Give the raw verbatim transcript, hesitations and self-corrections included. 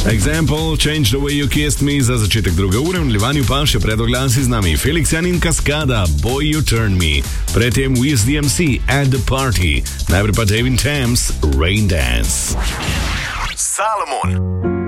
Example, Change the way you kissed me za začetek druge ure, v nadaljevanju pa še predoglasi z nami Felix Jan in Kaskada, Boy You Turn Me, predtem Wiz D M C, At the Party, najprej pa David Thames, Rain Dance. Salomon.